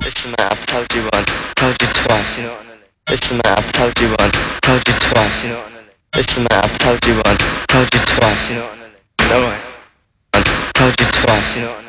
Listen man, I've told you once, told you twice, you know what I mean? Listen man, I've told you once, told you twice, you know what I mean? Listen man, I've told you once, told you twice, you know what I mean? Don't worry. Once, told you twice, you know what I mean?